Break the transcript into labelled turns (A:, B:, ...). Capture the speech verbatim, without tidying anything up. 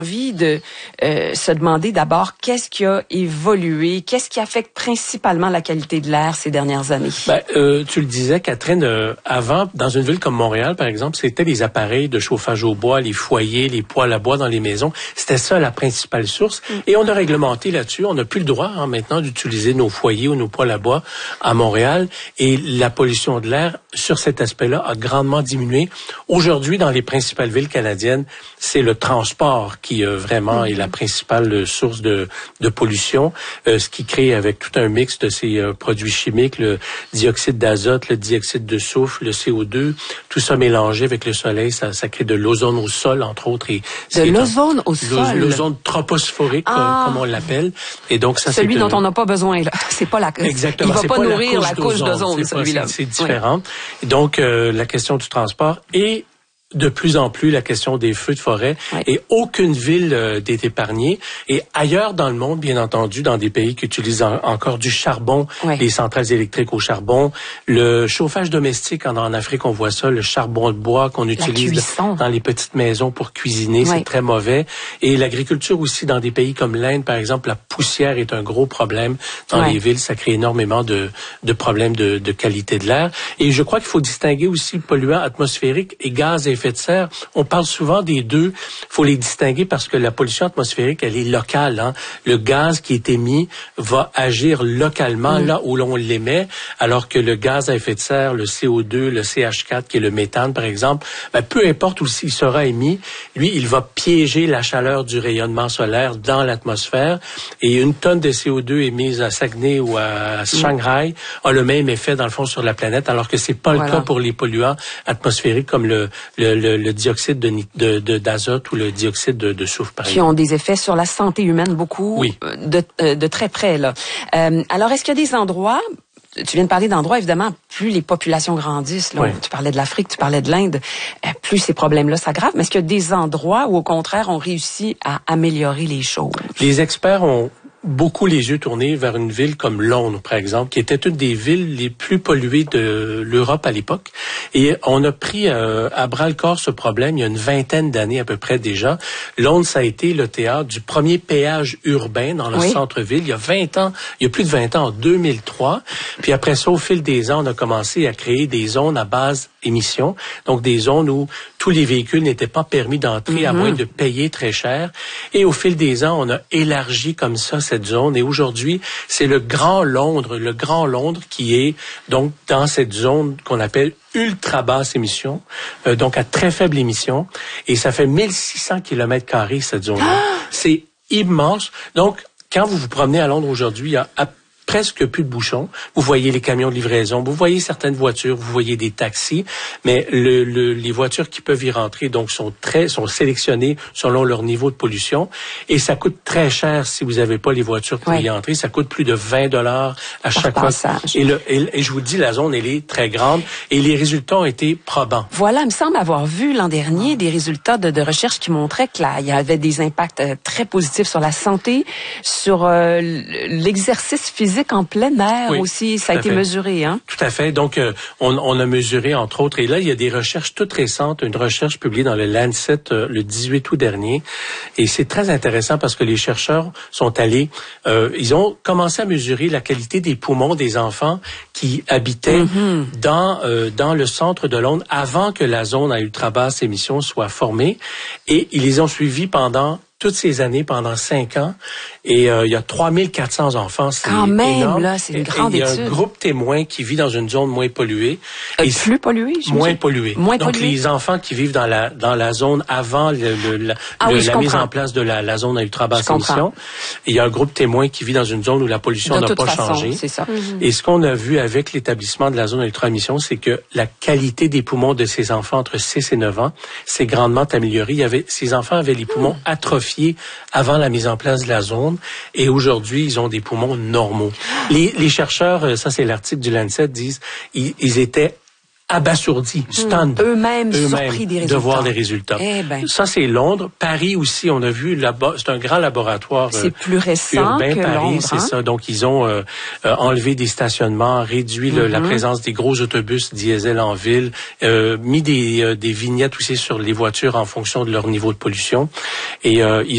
A: envie de euh, se demander d'abord qu'est-ce qui a évolué, qu'est-ce qui affecte principalement la qualité de l'air ces dernières années.
B: Ben, euh, tu le disais, Catherine, euh, avant, dans une ville comme Montréal, par exemple, c'était les appareils de chauffage au bois, les foyers, les poêles à bois dans les maisons. C'était ça la principale source. Mm. Et on a réglementé là-dessus. On n'a plus le droit hein, maintenant d'utiliser nos foyers ou nos poêles à bois à Montréal. Et la pollution de l'air, sur cet aspect-là, a grandement diminué. Aujourd'hui, dans les principales villes canadiennes, c'est le transport qui qui euh, vraiment est la principale source de, de pollution, euh, ce qui crée avec tout un mix de ces euh, produits chimiques, le dioxyde d'azote, le dioxyde de soufre, le C O deux, tout ça mélangé avec le soleil, ça, ça crée de l'ozone au sol, entre autres. Et
A: de l'ozone au sol?
B: L'ozone troposphérique, ah. comme on l'appelle. Et donc ça,
A: celui
B: c'est
A: dont on n'a pas besoin, là. C'est pas la
B: Exactement.
A: Il va pas,
B: pas
A: nourrir la couche d'ozone, celui-là.
B: C'est différent. Oui. Donc, euh, la question du transport et de plus en plus la question des feux de forêt oui. et aucune ville euh, n'est épargnée. Et ailleurs dans le monde, bien entendu, dans des pays qui utilisent en, encore du charbon, oui. les centrales électriques au charbon, le chauffage domestique, en, en Afrique on voit ça, le charbon de bois qu'on utilise de, dans les petites maisons pour cuisiner, oui. c'est très mauvais. Et l'agriculture aussi, dans des pays comme l'Inde, par exemple, la poussière est un gros problème dans oui. les villes. Ça crée énormément de, de problèmes de, de qualité de l'air. Et je crois qu'il faut distinguer aussi polluants atmosphériques et gaz à effet de serre. On parle souvent des deux. Il faut les distinguer parce que la pollution atmosphérique, elle est locale. Hein. Le gaz qui est émis va agir localement mmh. là où l'on l'émet, alors que le gaz à effet de serre, le C O deux, le C H quatre, qui est le méthane, par exemple, ben, peu importe où il sera émis, lui, il va piéger la chaleur du rayonnement solaire dans l'atmosphère. Et une tonne de C O deux émise à Saguenay ou à Shanghai mmh. a le même effet, dans le fond, sur la planète, alors que c'est pas voilà. le cas pour les polluants atmosphériques comme le, le Le, le dioxyde de, de, de, d'azote ou le dioxyde de, de soufre, par exemple.
A: Qui ont des effets sur la santé humaine beaucoup
B: oui.
A: de, de très près. Là. Euh, alors, est-ce qu'il y a des endroits, tu viens de parler d'endroits, évidemment, plus les populations grandissent, là, oui. tu parlais de l'Afrique, tu parlais de l'Inde, euh, plus ces problèmes-là s'aggravent, mais est-ce qu'il y a des endroits où, au contraire, on réussit à améliorer les choses?
B: Les experts ont beaucoup les yeux tournés vers une ville comme Londres, par exemple, qui était une des villes les plus polluées de l'Europe à l'époque. Et on a pris euh, à bras-le-corps ce problème il y a une vingtaine d'années à peu près déjà. Londres, ça a été le théâtre du premier péage urbain dans le oui. centre-ville. Il y a vingt ans, il y a plus de vingt ans, en deux mille trois. Puis après ça, au fil des ans, on a commencé à créer des zones à base émissions. Donc des zones où tous les véhicules n'étaient pas permis d'entrer mm-hmm. à moins de payer très cher. Et au fil des ans, on a élargi comme ça cette zone. Et aujourd'hui, c'est le Grand Londres, le Grand Londres qui est donc dans cette zone qu'on appelle ultra basse émission, euh, donc à très faible émission. Et ça fait mille six cents kilomètres carrés cette zone-là. Ah! C'est immense. Donc, quand vous vous promenez à Londres aujourd'hui, il y a à presque plus de bouchons. Vous voyez les camions de livraison, vous voyez certaines voitures, vous voyez des taxis, mais le, le, les voitures qui peuvent y rentrer donc sont très sont sélectionnées selon leur niveau de pollution et ça coûte très cher si vous n'avez pas les voitures pour oui. y entrer. Ça coûte plus de vingt dollars à chaque fois. Et, le, et, et je vous dis, la zone elle est très grande et les résultats ont été probants.
A: Voilà, il me semble avoir vu l'an dernier des résultats de, de recherche qui montraient que là il y avait des impacts très positifs sur la santé, sur euh, l'exercice physique en plein air oui, aussi, ça a été fait. mesuré, hein?
B: Tout à fait. Donc, euh, on, on a mesuré, entre autres, et là, il y a des recherches toutes récentes, une recherche publiée dans le Lancet euh, le dix-huit août dernier, et c'est très intéressant parce que les chercheurs sont allés, euh, ils ont commencé à mesurer la qualité des poumons des enfants qui habitaient mm-hmm. dans euh, dans le centre de Londres avant que la zone à ultra basse émission soit formée, et ils les ont suivis pendant toutes ces années, pendant cinq ans, et euh, il y a trois mille quatre cents enfants, c'est
A: Quand même,
B: énorme.
A: là, c'est une grande étude.
B: Il y a un groupe témoin qui vit dans une zone moins polluée.
A: Euh, et plus polluée, je
B: Moins polluée.
A: Moins
B: Donc,
A: polluée.
B: les enfants qui vivent dans la dans la zone avant le, le, la,
A: ah,
B: le,
A: oui,
B: la mise en place de la, la zone à ultra basse émission. Il y a un groupe témoin qui vit dans une zone où la pollution n'a pas
A: façon,
B: changé.
A: C'est ça. Mm-hmm.
B: Et ce qu'on a vu avec l'établissement de la zone à ultra émission, c'est que la qualité des poumons de ces enfants entre six et neuf ans s'est grandement améliorée. Il y avait, ces enfants avaient les poumons mm. atrophiés avant la mise en place de la zone, et aujourd'hui, ils ont des poumons normaux. Les, les chercheurs, ça c'est l'article du Lancet, disent ils, ils étaient abasourdis, stunned,
A: mmh. eux-mêmes,
B: eux-mêmes
A: surpris des résultats.
B: de voir les résultats.
A: Eh ben.
B: Ça, c'est Londres. Paris aussi, on a vu, là-bas, c'est un grand laboratoire
A: c'est euh, plus récent
B: urbain,
A: que
B: Paris,
A: Londres,
B: c'est
A: hein?
B: ça. Donc, ils ont euh, euh, enlevé des stationnements, réduit le, mm-hmm. la présence des gros autobus diesel en ville, euh, mis des, euh, des vignettes aussi sur les voitures en fonction de leur niveau de pollution. Et euh, ils